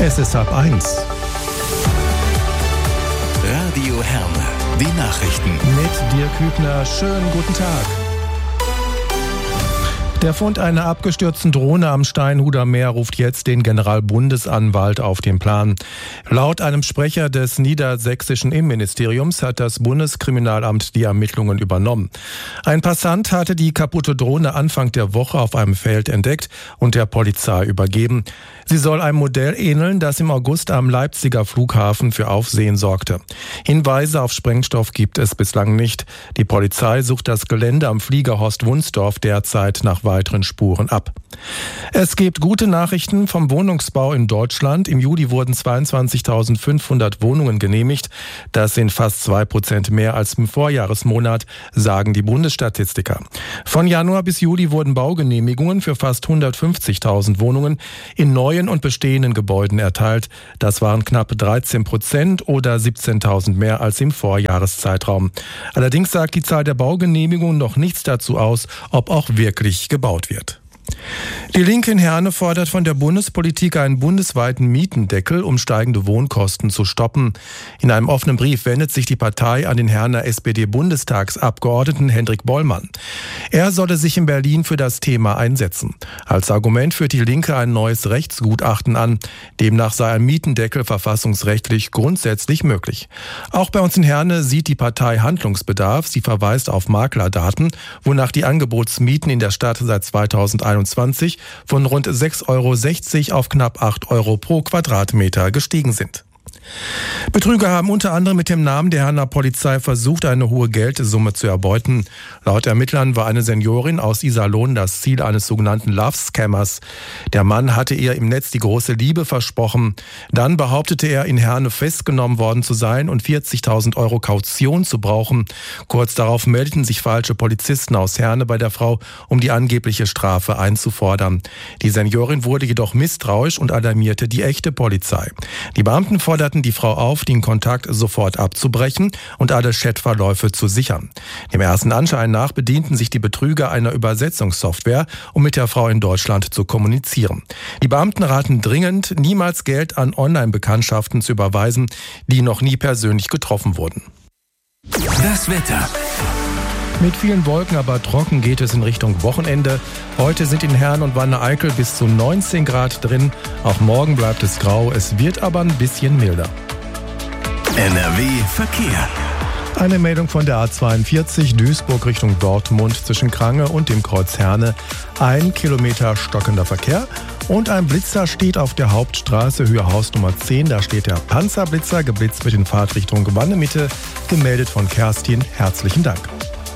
Es ist 1:30. Radio Herne, die Nachrichten. Mit Dirk Hübner, schönen guten Tag. Der Fund einer abgestürzten Drohne am Steinhuder Meer ruft jetzt den Generalbundesanwalt auf den Plan. Laut einem Sprecher des niedersächsischen Innenministeriums hat das Bundeskriminalamt die Ermittlungen übernommen. Ein Passant hatte die kaputte Drohne Anfang der Woche auf einem Feld entdeckt und der Polizei übergeben. Sie soll einem Modell ähneln, das im August am Leipziger Flughafen für Aufsehen sorgte. Hinweise auf Sprengstoff gibt es bislang nicht. Die Polizei sucht das Gelände am Flieger Horst-Wunsdorf derzeit nach weiteren Spuren ab. Es gibt gute Nachrichten vom Wohnungsbau in Deutschland. Im Juli wurden 22.500 Wohnungen genehmigt. Das sind fast 2% mehr als im Vorjahresmonat, sagen die Bundesstatistiker. Von Januar bis Juli wurden Baugenehmigungen für fast 150.000 Wohnungen in neuen und bestehenden Gebäuden erteilt. Das waren knapp 13% oder 17.000 mehr als im Vorjahreszeitraum. Allerdings sagt die Zahl der Baugenehmigungen noch nichts dazu aus, ob auch wirklich gebaut wird. Die Linke in Herne fordert von der Bundespolitik einen bundesweiten Mietendeckel, um steigende Wohnkosten zu stoppen. In einem offenen Brief wendet sich die Partei an den Herner SPD-Bundestagsabgeordneten Hendrik Bollmann. Er solle sich in Berlin für das Thema einsetzen. Als Argument führt die Linke ein neues Rechtsgutachten an. Demnach sei ein Mietendeckel verfassungsrechtlich grundsätzlich möglich. Auch bei uns in Herne sieht die Partei Handlungsbedarf. Sie verweist auf Maklerdaten, wonach die Angebotsmieten in der Stadt seit 2021 von rund 6,60 € auf knapp 8 € pro Quadratmeter gestiegen sind. Betrüger haben unter anderem mit dem Namen der Herner Polizei versucht, eine hohe Geldsumme zu erbeuten. Laut Ermittlern war eine Seniorin aus Iserlohn das Ziel eines sogenannten Love-Scammers. Der Mann hatte ihr im Netz die große Liebe versprochen. Dann behauptete er, in Herne festgenommen worden zu sein und 40.000 € Kaution zu brauchen. Kurz darauf meldeten sich falsche Polizisten aus Herne bei der Frau, um die angebliche Strafe einzufordern. Die Seniorin wurde jedoch misstrauisch und alarmierte die echte Polizei. Die Beamten forderten die Frau auf, den Kontakt sofort abzubrechen und alle Chatverläufe zu sichern. Dem ersten Anschein nach bedienten sich die Betrüger einer Übersetzungssoftware, um mit der Frau in Deutschland zu kommunizieren. Die Beamten raten dringend, niemals Geld an Online-Bekanntschaften zu überweisen, die noch nie persönlich getroffen wurden. Das Wetter. Mit vielen Wolken, aber trocken geht es in Richtung Wochenende. Heute sind in Herne und Wanne-Eickel bis zu 19 Grad drin. Auch morgen bleibt es grau, es wird aber ein bisschen milder. NRW Verkehr. Eine Meldung von der A42 Duisburg Richtung Dortmund zwischen Krange und dem Kreuz Herne. 1 Kilometer stockender Verkehr und ein Blitzer steht auf der Hauptstraße, Höhe Haus Nummer 10. Da steht der Panzerblitzer, geblitzt mit in Fahrtrichtung Wanne-Mitte, gemeldet von Kerstin. Herzlichen Dank.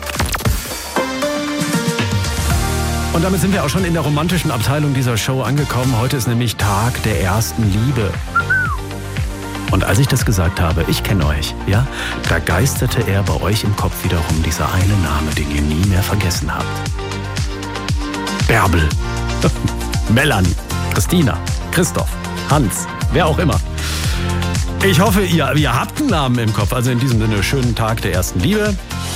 Und damit sind wir auch schon in der romantischen Abteilung dieser Show angekommen. Heute ist nämlich Tag der ersten Liebe. Und als ich das gesagt habe, ich kenne euch, ja, da geisterte er bei euch im Kopf wiederum dieser eine Name, den ihr nie mehr vergessen habt. Bärbel, Melanie, Christina, Christoph, Hans, wer auch immer. Ich hoffe, ihr habt einen Namen im Kopf. Also in diesem Sinne, schönen Tag der ersten Liebe.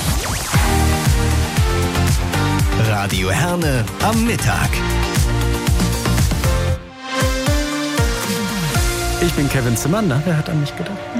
Radio Herne am Mittag. Ich bin Kevin Zimmermann, wer hat an mich gedacht?